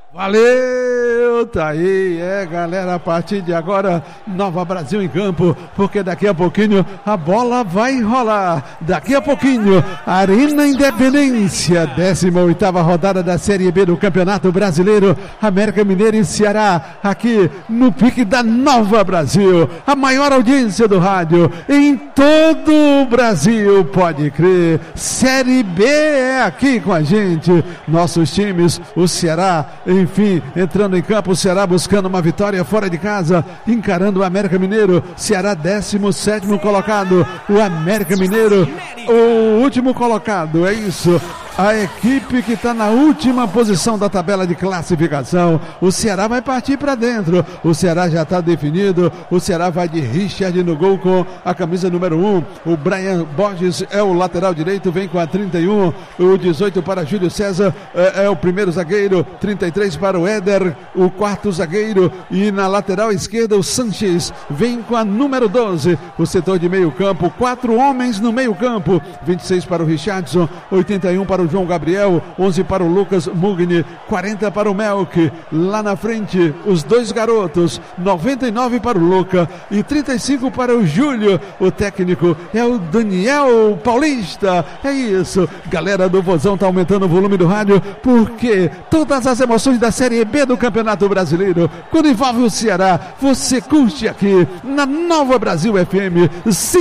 Valeu, tá aí, galera, a partir de agora, Nova Brasil em campo, porque daqui a pouquinho a bola vai rolar, daqui a pouquinho, Arena Independência, 18ª rodada da Série B do Campeonato Brasileiro, América Mineiro e Ceará, aqui no pique da Nova Brasil, a maior audiência do rádio em todo o Brasil, pode crer, Série B é aqui com a gente, nossos times, o Ceará, enfim, entrando em campo, o Ceará buscando uma vitória fora de casa, encarando o América Mineiro, Ceará 17º colocado, o América Mineiro, o último colocado, é isso. A equipe que está na última posição da tabela de classificação. O Ceará vai partir para dentro. O Ceará já está definido. O Ceará vai de Richard no gol com a camisa número 1. O Brian Borges é o lateral direito, vem com a 31. O 18 para Júlio César é o primeiro zagueiro. 33 para o Éder, o quarto zagueiro. E na lateral esquerda o Sanches vem com a número 12. O setor de meio campo, 4 homens no meio campo. 26 para o Richardson, 81 para o João Gabriel, 11 para o Lucas Mugni, 40 para o Melk, lá na frente os dois garotos, 99 para o Luca e 35 para o Júlio. O técnico é o Daniel Paulista. É isso, galera do Vozão, tá aumentando o volume do rádio, porque todas as emoções da Série B do Campeonato Brasileiro, quando envolve o Ceará, você curte aqui na Nova Brasil FM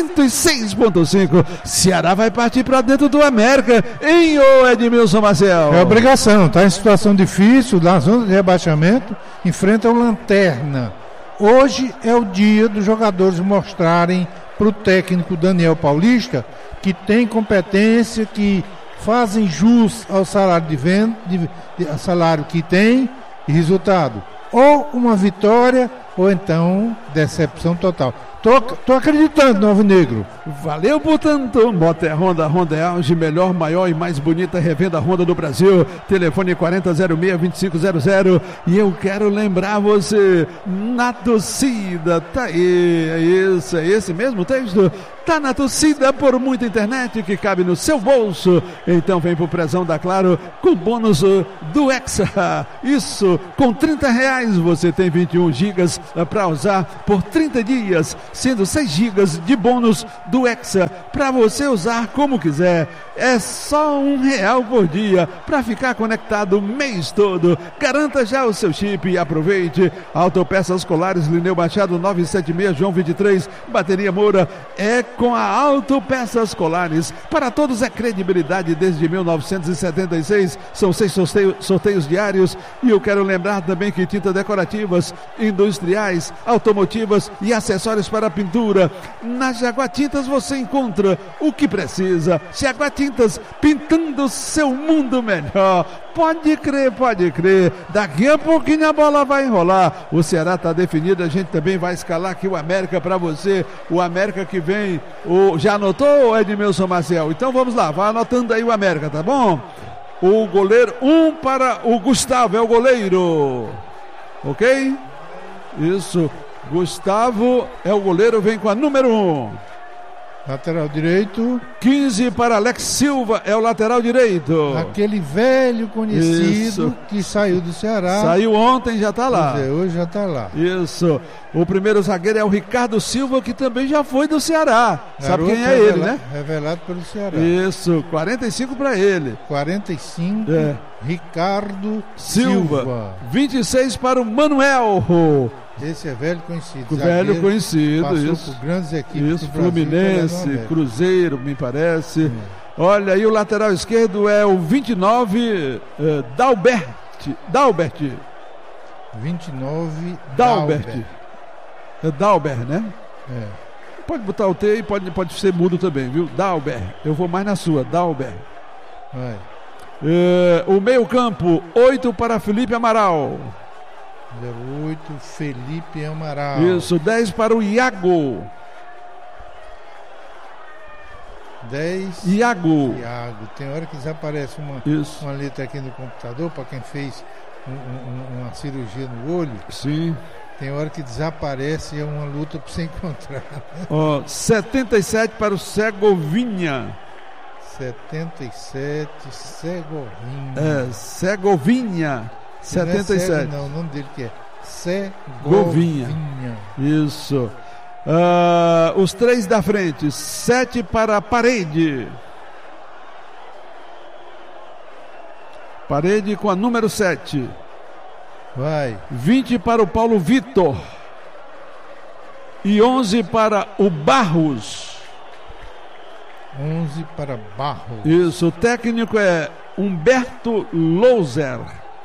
106.5. Ceará vai partir para dentro do América, hein, Edmilson Marcel? É obrigação, está em situação difícil, na zona de rebaixamento, enfrenta o Lanterna. Hoje é o dia dos jogadores mostrarem para o técnico Daniel Paulista que tem competência, que fazem jus ao salário de venda, salário que tem, e resultado, ou uma vitória, ou então decepção total. Tô acreditando no Alvinegro. Valeu, portanto, Moto é Honda, Honda é auge, melhor, maior e mais bonita revenda Honda do Brasil. Telefone 4006-2500. E eu quero lembrar você, na torcida, tá aí, é isso, é esse mesmo texto? Tá na torcida por muita internet que cabe no seu bolso. Então vem pro Prezão da Claro com bônus do Hexa. Isso, com R$30 você tem 21 gigas para usar por 30 dias, sendo 6 gigas de bônus do Hexa para você usar como quiser. É só R$1 por dia para ficar conectado o mês todo. Garanta já o seu chip e aproveite. Autopeças Colares, Lineu Machado 976, João 23, Bateria Moura. É com a Autopeças Colares. Para todos é credibilidade desde 1976. São 6 sorteios diários. E eu quero lembrar também que tintas decorativas, industriais, automotivas e acessórios para pintura. Na Jaguar Tintas você encontra o que precisa. Jaguar Tintas, pintando seu mundo melhor. Pode crer, pode crer. Daqui a pouquinho a bola vai enrolar. O Ceará está definido. A gente também vai escalar aqui o América para você. O América que vem. Já anotou, Edmilson Marcel? Então vamos lá, vai anotando aí o América, tá bom? O goleiro, para o Gustavo, é o goleiro. Ok? Isso. Gustavo é o goleiro, vem com a número 1. Lateral direito. 15 para Alex Silva, é o lateral direito. Aquele velho conhecido. Isso. Que saiu do Ceará. Saiu ontem, já está lá. Hoje já está lá. Isso. O primeiro zagueiro é o Ricardo Silva, que também já foi do Ceará. Sabe quem é ele, né? Revelado pelo Ceará. Isso, 45 para ele. 45, Ricardo Silva. 26 para o Manuel. Esse é velho conhecido. Velho conhecido, passou isso. Por grandes equipes. Isso, Fluminense, Cruzeiro, me parece. Olha, aí o lateral esquerdo é o 29, Dalbert. 29, Dalbert. É Dalbert, né? É. Pode botar o T e pode ser mudo também, viu? Dalbert. Eu vou mais na sua, Dalbert. O meio campo, 8 para Felipe Amaral. 08, Felipe Amaral. Isso, 10 para o Iago. 10. Iago. Tem hora que desaparece uma letra aqui no computador, para quem fez uma cirurgia no olho. Sim. Tem hora que desaparece e é uma luta para você encontrar. 77 para o Segovinha. 77, Segovinha. Segovinha. 77. Não, o nome dele que é Segovinha. Isso. Os 3 da frente. 7 para Parede. Parede com a número 7. Vai. 20 para o Paulo Vitor. E 11 para o Barros. 11 para Barros. Isso, o técnico é Humberto Louser.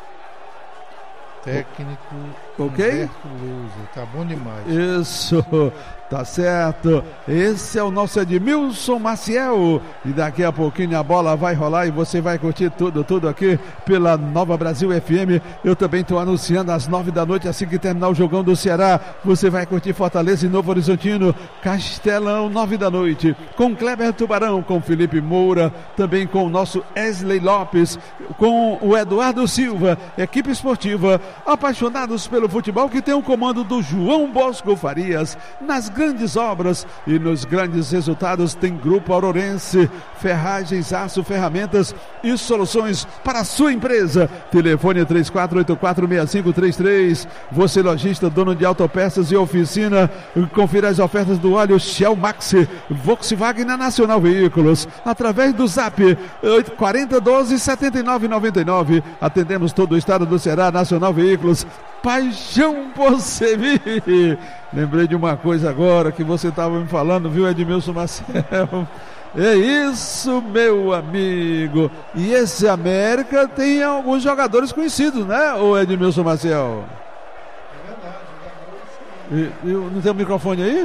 Técnico ok? Humberto Louser, tá bom demais. Isso, tá certo. Esse é o nosso Edmilson Maciel. E daqui a pouquinho a bola vai rolar e você vai curtir tudo aqui pela Nova Brasil FM. Eu também estou anunciando às 9 da noite, assim que terminar o jogão do Ceará. Você vai curtir Fortaleza e Novo Horizontino, Castelão, 9 da noite. Com Kleber Tubarão, com Felipe Moura, também com o nosso Wesley Lopes, com o Eduardo Silva, equipe esportiva, apaixonados pelo futebol, que tem o comando do João Bosco Farias. Nas grandes obras e nos grandes resultados tem Grupo Aurorense, ferragens, aço, ferramentas e soluções para a sua empresa. Telefone 34846533. Você lojista, dono de autopeças e oficina, confira as ofertas do óleo Shell Maxi Volkswagen na Nacional Veículos através do Zap 4012-7999. Atendemos todo o estado do Ceará. Nacional Veículos, paixão por servir. Lembrei de uma coisa agora que você estava me falando, viu, Edmilson Maciel? É isso, meu amigo. E esse América tem alguns jogadores conhecidos, né, o Edmilson Maciel? É verdade. Não tem o microfone aí?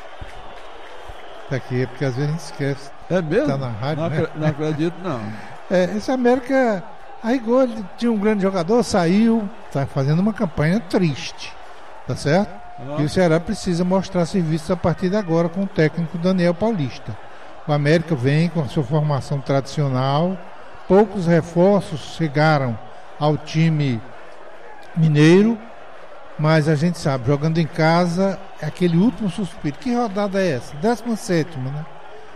Tá aqui, é porque às vezes a gente esquece. É mesmo? Tá na rádio, não acredito, não. Esse América, aí ele tinha um grande jogador, saiu, tá fazendo uma campanha triste, tá certo? E o Ceará precisa mostrar serviço a partir de agora com o técnico Daniel Paulista. O América vem com a sua formação tradicional, poucos reforços chegaram ao time mineiro, mas a gente sabe, jogando em casa é aquele último suspiro. Que rodada é essa? 17ª, né?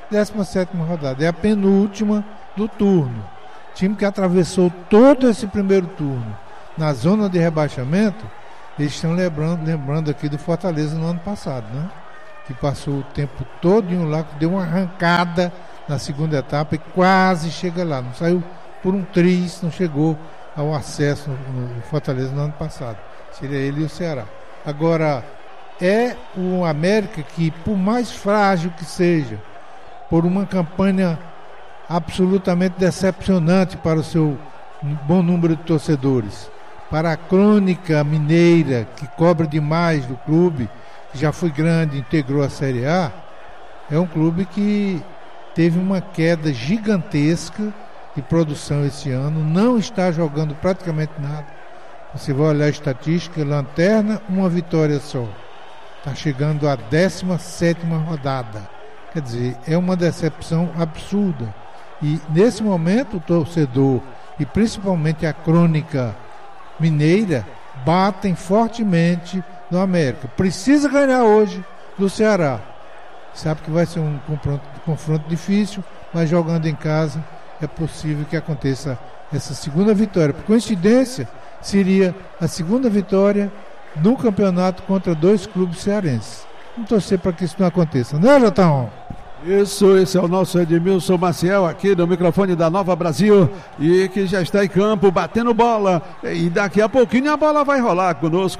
17ª rodada, é a penúltima do turno. Time que atravessou todo esse primeiro turno na zona de rebaixamento. Eles estão lembrando aqui do Fortaleza no ano passado, né? Que passou o tempo todo lá, que deu uma arrancada na segunda etapa e quase chega lá. Não saiu por um triz, não chegou ao acesso no Fortaleza no ano passado. Seria ele e o Ceará. Agora, é o América que, por mais frágil que seja, por uma campanha absolutamente decepcionante para o seu bom número de torcedores, para a crônica mineira, que cobra demais do clube, que já foi grande, integrou a Série A, é um clube que teve uma queda gigantesca de produção esse ano, não está jogando praticamente nada. Você vai olhar a estatística, lanterna, uma vitória só. Está chegando à 17ª rodada. Quer dizer, é uma decepção absurda. E nesse momento o torcedor, e principalmente a crônica mineira, batem fortemente no América. Precisa ganhar hoje do Ceará. Sabe que vai ser um confronto difícil, mas jogando em casa é possível que aconteça essa segunda vitória. Por coincidência, seria a segunda vitória no campeonato contra 2 clubes cearenses. Vamos torcer para que isso não aconteça, não é, Jotão? Isso, esse é o nosso Edmilson Maciel aqui no microfone da Nova Brasil e que já está em campo batendo bola, e daqui a pouquinho a bola vai rolar conosco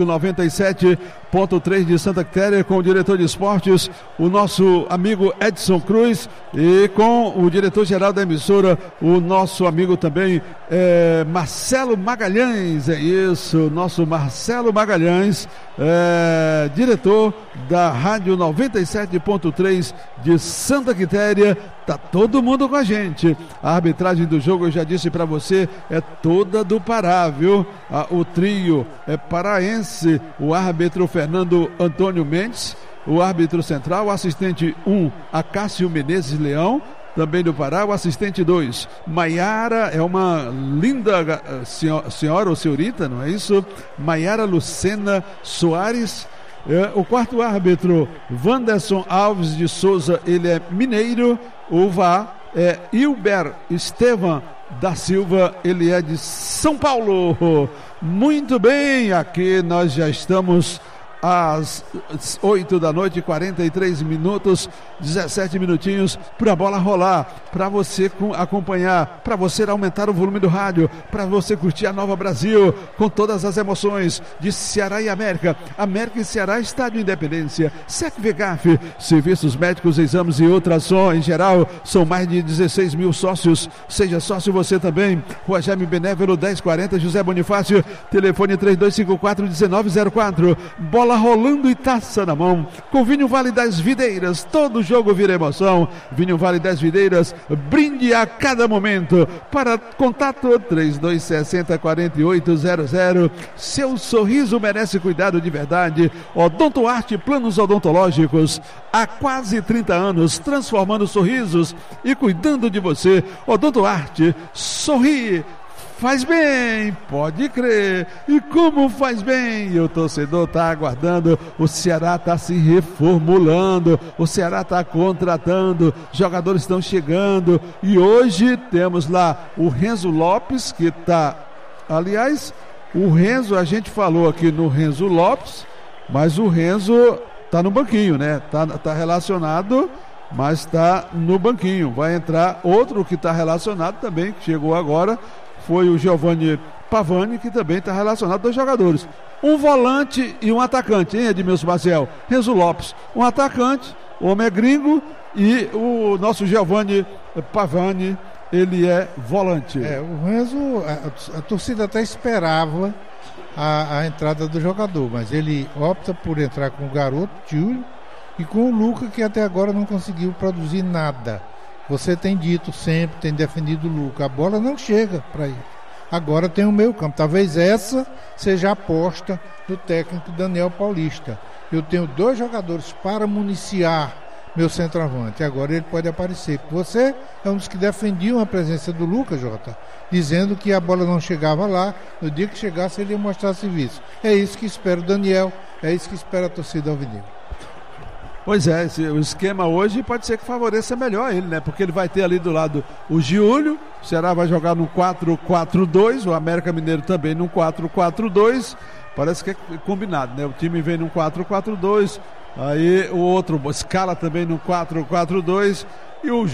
97.3 de Santa Quitéria, com o diretor de esportes, o nosso amigo Edson Cruz, e com o diretor-geral da emissora, o nosso amigo também Marcelo Magalhães. É isso, nosso Marcelo Magalhães, diretor da Rádio 97.3 de Santa Quitéria. Tá todo mundo com a gente. A arbitragem do jogo, eu já disse para você, é toda do Pará, viu? O trio é paraense, o árbitro Fernando Antônio Mendes, o árbitro central, o assistente 1, Acácio Menezes Leão, também do Pará, o assistente 2, Maiara, é uma linda senhora ou senhorita, não é isso? Maiara Lucena Soares. O quarto árbitro, Wanderson Alves de Souza, ele é mineiro. O VAR é Hilber Estevan da Silva, ele é de São Paulo. Muito bem, aqui nós já estamos às 8 da noite, 43 minutos, 17 minutinhos para a bola rolar, para você acompanhar, para você aumentar o volume do rádio, para você curtir a Nova Brasil com todas as emoções de Ceará e América. América e Ceará, Estádio Independência. SECVGAF, serviços médicos, exames e ultrassom em geral, são mais de 16 mil sócios. Seja sócio você também. Rua Jaime Benévolo 1040, José Bonifácio, telefone 3254-1904. Bola rolando e taça na mão, com Vinho Vale das Videiras, todo jogo vira emoção. Vinho Vale das Videiras, brinde a cada momento. Para contato 3260-4800. Seu sorriso merece cuidado de verdade. Odontoarte Planos Odontológicos, há quase 30 anos, transformando sorrisos e cuidando de você. Odontoarte, sorri, faz bem, pode crer. E como faz bem? E o torcedor está aguardando. O Ceará está se reformulando, o Ceará está contratando, jogadores estão chegando. E hoje temos lá o Renzo Lopes, que está... Aliás, o Renzo, a gente falou aqui no Renzo Lopes, mas o Renzo está no banquinho, né? Tá relacionado, mas está no banquinho. Vai entrar outro que está relacionado também, que chegou agora, foi o Giovanni Pavani, que também está relacionado, 2 jogadores. Um volante e um atacante, hein, Edmilson Maciel? Renzo Lopes, um atacante, o homem é gringo, e o nosso Giovanni Pavani, ele é volante. O Renzo, a torcida até esperava a entrada do jogador, mas ele opta por entrar com o garoto, Júlio, e com o Luca, que até agora não conseguiu produzir nada. Você tem dito sempre, tem defendido o Luca, a bola não chega para ele. Agora tem o meio campo, talvez essa seja a aposta do técnico Daniel Paulista. Eu tenho 2 jogadores para municiar meu centroavante, agora ele pode aparecer. Você é um dos que defendiam a presença do Lucas, Jota, dizendo que a bola não chegava lá, no dia que chegasse ele ia mostrar serviço. É isso que espera o Daniel, é isso que espera a torcida alvinegra. Pois é, o esquema hoje pode ser que favoreça melhor ele, né? Porque ele vai ter ali do lado o Giúlio, o Ceará vai jogar no 4-4-2, o América Mineiro também no 4-4-2, parece que é combinado, né? O time vem no 4-4-2, aí o outro escala também no 4-4-2 e o